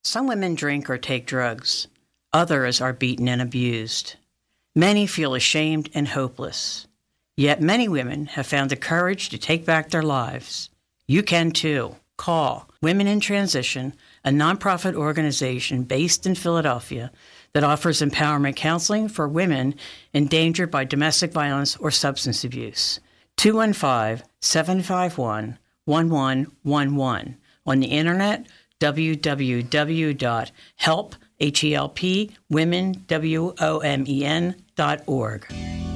Some women drink or take drugs. Others are beaten and abused. Many feel ashamed and hopeless. Yet many women have found the courage to take back their lives. You can too. Call Women in Transition, a nonprofit organization based in Philadelphia that offers empowerment counseling for women endangered by domestic violence or substance abuse. 215-751-1111. On the internet, www.helpwomen.org.